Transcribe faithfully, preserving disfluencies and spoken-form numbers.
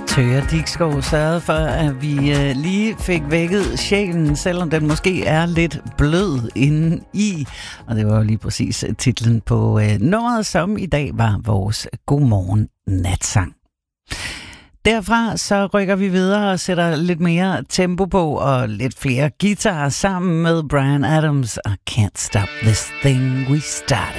Tøger Dikskov sørgede for, at vi øh, lige fik vækket sjælen, selvom den måske er lidt blød inde i. Og det var jo lige præcis titlen på øh, nummeret, som i dag var vores Godmorgen Natsang. Derfra så rykker vi videre og sætter lidt mere tempo på og lidt flere guitarer sammen med Bryan Adams og Can't Stop This Thing We Started.